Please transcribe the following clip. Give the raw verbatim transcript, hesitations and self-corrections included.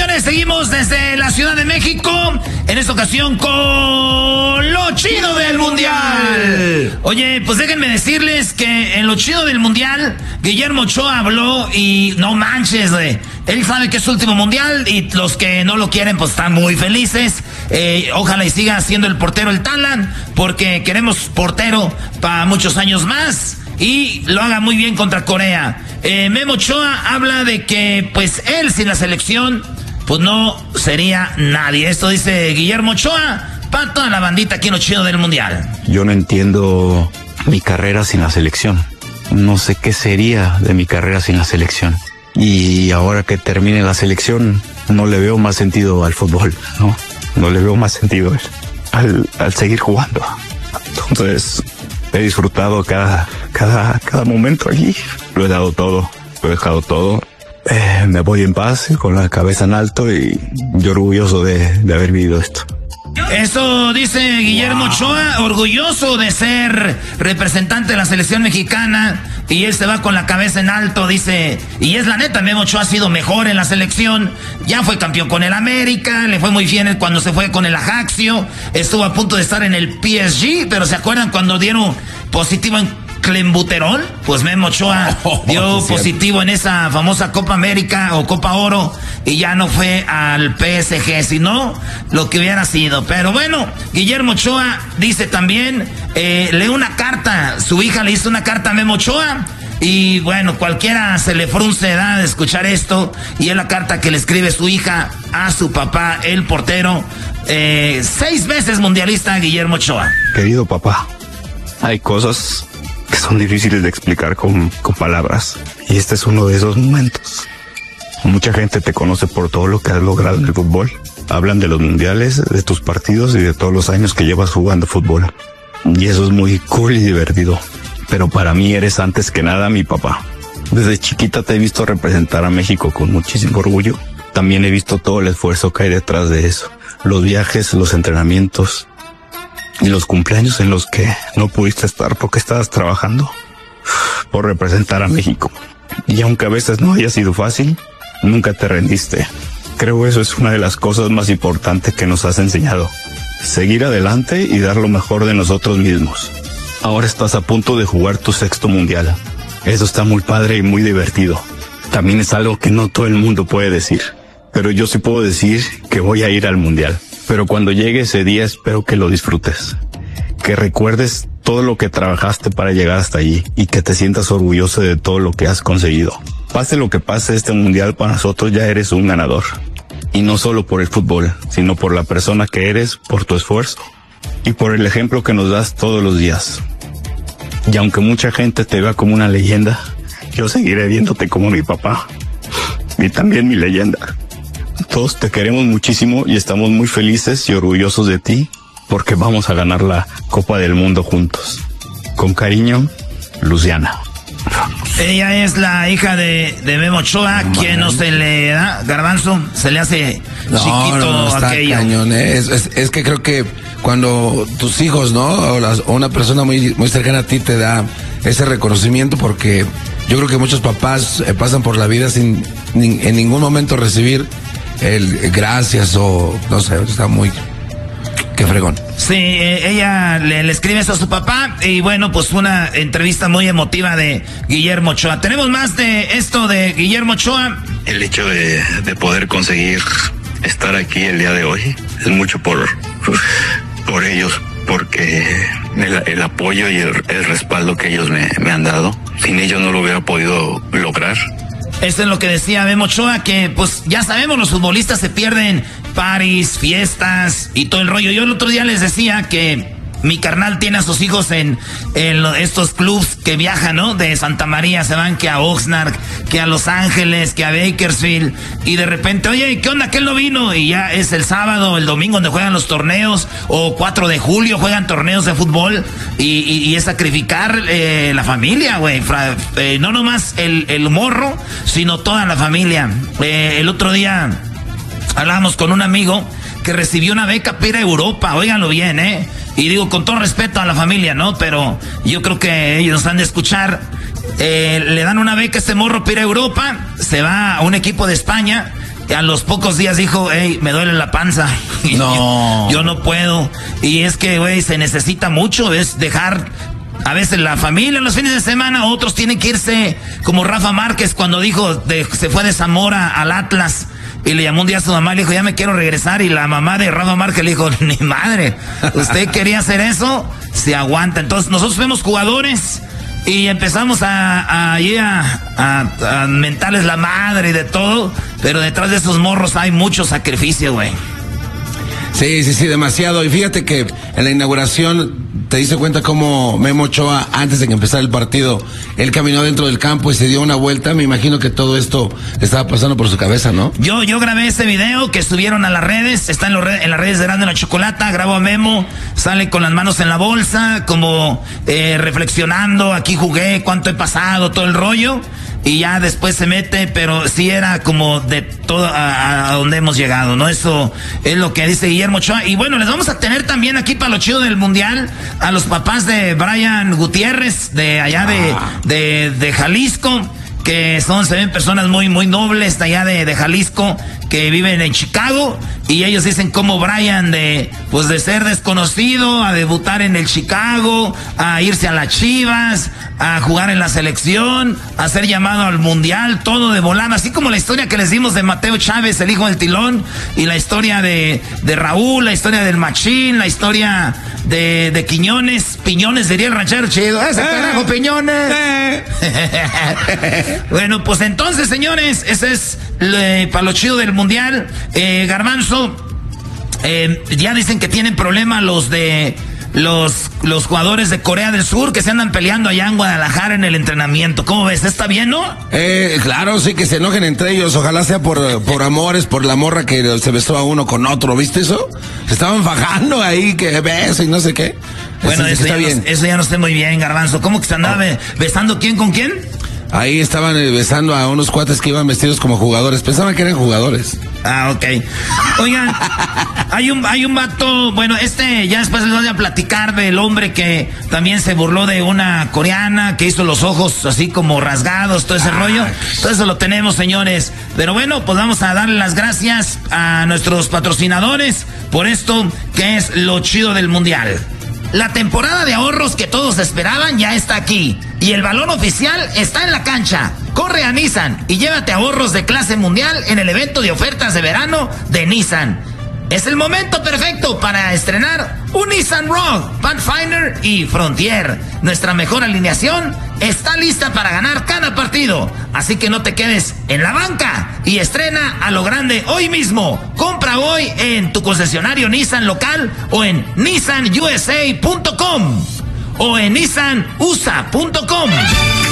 señores, seguimos desde la Ciudad de México, en esta ocasión con lo chido del Mundial. Oye, pues déjenme decirles que en lo chido del Mundial, Guillermo Ochoa habló y no manches, güey. Él sabe que es su último Mundial y los que no lo quieren pues están muy felices. Eh, ojalá y siga siendo el portero el Talan, porque queremos portero para muchos años más y lo haga muy bien contra Corea. Eh, Memo Ochoa habla de que pues él sin la selección pues no sería nadie. Esto dice Guillermo Ochoa para toda la bandita aquí en lo chido del Mundial. Yo no entiendo mi carrera sin la selección. No sé qué sería de mi carrera sin la selección. Y ahora que termine la selección, no le veo más sentido al fútbol, ¿no? No le veo más sentido al, al seguir jugando. Entonces, he disfrutado cada, cada, cada momento allí. Lo he dado todo, lo he dejado todo. Eh, me voy en paz, con la cabeza en alto y yo orgulloso de, de haber vivido esto. Eso dice Guillermo Ochoa, orgulloso de ser representante de la selección mexicana, y él se va con la cabeza en alto, dice, y es la neta, Memo Ochoa ha sido mejor en la selección, ya fue campeón con el América, le fue muy bien cuando se fue con el Ajaxio, estuvo a punto de estar en el P S G, pero ¿se acuerdan cuando dieron positivo en clenbuterol? Pues Memo Ochoa oh, dio sí, positivo en esa famosa Copa América o Copa Oro y ya no fue al P S G, sino lo que hubiera sido. Pero bueno, Guillermo Ochoa dice también, eh, lee una carta, su hija le hizo una carta a Memo Ochoa y bueno, cualquiera se le frunce de edad de escuchar esto y es la carta que le escribe su hija a su papá, el portero, eh, seis veces mundialista Guillermo Ochoa. Querido papá, hay cosas que son difíciles de explicar con, con palabras. Y este es uno de esos momentos. Mucha gente te conoce por todo lo que has logrado en el fútbol. Hablan de los mundiales, de tus partidos y de todos los años que llevas jugando fútbol. Y eso es muy cool y divertido. Pero para mí eres antes que nada mi papá. Desde chiquita te he visto representar a México con muchísimo orgullo. También he visto todo el esfuerzo que hay detrás de eso. Los viajes, los entrenamientos y los cumpleaños en los que no pudiste estar porque estabas trabajando por representar a México. Y aunque a veces no haya sido fácil, nunca te rendiste. Creo eso es una de las cosas más importantes que nos has enseñado. Seguir adelante y dar lo mejor de nosotros mismos. Ahora estás a punto de jugar tu sexto mundial. Eso está muy padre y muy divertido. También es algo que no todo el mundo puede decir. Pero yo sí puedo decir que voy a ir al mundial. Pero cuando llegue ese día espero que lo disfrutes, que recuerdes todo lo que trabajaste para llegar hasta allí y que te sientas orgulloso de todo lo que has conseguido. Pase lo que pase, este mundial para nosotros ya eres un ganador. Y no solo por el fútbol, sino por la persona que eres, por tu esfuerzo y por el ejemplo que nos das todos los días. Y aunque mucha gente te vea como una leyenda, yo seguiré viéndote como mi papá y también mi leyenda. Todos te queremos muchísimo y estamos muy felices y orgullosos de ti porque vamos a ganar la Copa del Mundo juntos. Con cariño, Luciana. Ella es la hija de, de Memo Ochoa, no, quien no se le da, Garbanzo, se le hace no, chiquito no, no, está aquello. Cañón, ¿eh? es, es, es que creo que cuando tus hijos, ¿no? O, las, o una persona muy, muy cercana a ti te da ese reconocimiento, porque yo creo que muchos papás eh, pasan por la vida sin ni, en ningún momento recibir el gracias o no sé, está muy... Qué fregón. Sí, eh, ella le, le escribe eso a su papá y bueno, pues una entrevista muy emotiva de Guillermo Ochoa. Tenemos más de esto de Guillermo Ochoa. El hecho de, de poder conseguir estar aquí el día de hoy es mucho por, por ellos, porque el, el apoyo y el, el respaldo que ellos me, me han dado, sin ellos no lo hubiera podido lograr. Esto es lo que decía Memo Ochoa, que pues ya sabemos, los futbolistas se pierden parties, fiestas y todo el rollo. Yo el otro día les decía que mi carnal tiene a sus hijos en, en estos clubs que viajan, ¿no? De Santa María, se van que a Oxnard, que a Los Ángeles, que a Bakersfield, y de repente, oye, ¿qué onda? ¿Qué él no vino? Y ya es el sábado, el domingo donde juegan los torneos, o cuatro de julio juegan torneos de fútbol, y, y, y es sacrificar eh, la familia, güey. Eh, no nomás el, el morro, sino toda la familia. Eh, el otro día hablábamos con un amigo que recibió una beca para ir a Europa, óiganlo bien, ¿eh? Y digo, con todo respeto a la familia, ¿no? Pero yo creo que ellos han de escuchar. Eh, le dan una beca a este morro para ir a Europa, se va a un equipo de España, a los pocos días dijo, hey, me duele la panza. No. yo, yo no puedo. Y es que, güey, se necesita mucho, es dejar a veces la familia en los fines de semana, otros tienen que irse, como Rafa Márquez cuando dijo, de, se fue de Zamora al Atlas. Y le llamó un día a su mamá y le dijo, ya me quiero regresar. Y la mamá de Rafa Márquez le dijo, ni madre, usted quería hacer eso, se aguanta. Entonces nosotros fuimos jugadores y empezamos a, a, a, a, a mentarles la madre y de todo. Pero detrás de esos morros hay mucho sacrificio, güey. Sí, sí, sí, demasiado. Y fíjate que en la inauguración te diste cuenta cómo Memo Ochoa, antes de que empezara el partido, él caminó dentro del campo y se dio una vuelta. Me imagino que todo esto estaba pasando por su cabeza, ¿no? Yo, yo grabé ese video que subieron a las redes, está en, los re, en las redes de Erasmo y la Chocolata. Grabo a Memo, sale con las manos en la bolsa, como eh, reflexionando, aquí jugué, cuánto he pasado, todo el rollo. Y ya después se mete, pero sí era como de todo a, a donde hemos llegado, ¿no? Eso es lo que dice Guillermo Ochoa. Y bueno, les vamos a tener también aquí para lo chido del Mundial a los papás de Brian Gutiérrez, de allá de, ah. de, de Jalisco, que son, se ven personas muy, muy nobles de allá de, de Jalisco, que viven en Chicago, y ellos dicen como Brian de, pues de ser desconocido, a debutar en el Chicago, a irse a las Chivas, a jugar en la selección, a ser llamado al Mundial, todo de volada, así como la historia que les dimos de Mateo Chávez, el hijo del Tilón, y la historia de, de Raúl, la historia del Machín, la historia de, de Quiñones, Piñones diría el ranchero chido, ese eh, carajo Piñones. Eh. Bueno, pues entonces, señores, ese es eh, para lo chido del Mundial. eh, Garbanzo, eh, ya dicen que tienen problema los de los, los jugadores de Corea del Sur que se andan peleando allá en Guadalajara en el entrenamiento. ¿Cómo ves? ¿Está bien, no? Eh, claro, sí, que se enojen entre ellos. Ojalá sea por, por amores, por la morra que se besó a uno con otro. ¿Viste eso? Se estaban fajando ahí, que beso y no sé qué. Bueno, eso, eso, ya no, eso ya no está muy bien, Garbanzo. ¿Cómo que se andaba oh. besando quién con quién? Ahí estaban besando a unos cuates que iban vestidos como jugadores. Pensaban que eran jugadores. Ah, ok. Oigan, hay un, hay un vato, bueno, este, ya después les voy a platicar del hombre que también se burló de una coreana, que hizo los ojos así como rasgados, todo ese ah. rollo. Todo eso lo tenemos, señores. Pero bueno, pues vamos a darle las gracias a nuestros patrocinadores por esto que es lo chido del Mundial. La temporada de ahorros que todos esperaban ya está aquí. Y el balón oficial está en la cancha. Corre a Nissan y llévate ahorros de clase mundial en el evento de ofertas de verano de Nissan. Es el momento perfecto para estrenar un Nissan Rogue, Pathfinder y Frontier. Nuestra mejor alineación está lista para ganar cada partido. Así que no te quedes en la banca y estrena a lo grande hoy mismo. Compra hoy en tu concesionario Nissan local o en nissan u s a punto com o en nissan u s a punto com.